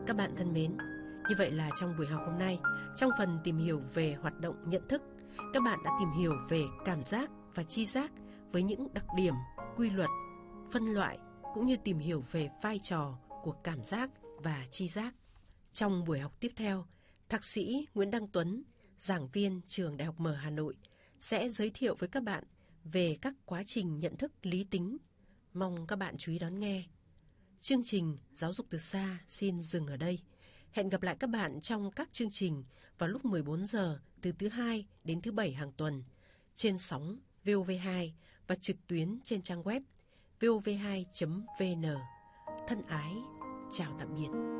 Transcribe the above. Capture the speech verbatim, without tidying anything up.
Các bạn thân mến, như vậy là trong buổi học hôm nay, trong phần tìm hiểu về hoạt động nhận thức, các bạn đã tìm hiểu về cảm giác và tri giác với những đặc điểm, quy luật, phân loại cũng như tìm hiểu về vai trò của cảm giác và tri giác. Trong buổi học tiếp theo, Thạc sĩ Nguyễn Đăng Tuấn, giảng viên trường Đại học Mở Hà Nội sẽ giới thiệu với các bạn về các quá trình nhận thức lý tính. Mong các bạn chú ý đón nghe. Chương trình Giáo dục từ xa xin dừng ở đây. Hẹn gặp lại các bạn trong các chương trình vào lúc mười bốn giờ từ thứ hai đến thứ bảy hàng tuần trên sóng vê o vê hai và trực tuyến trên trang web vê o vê hai chấm vê en. Thân ái, chào tạm biệt.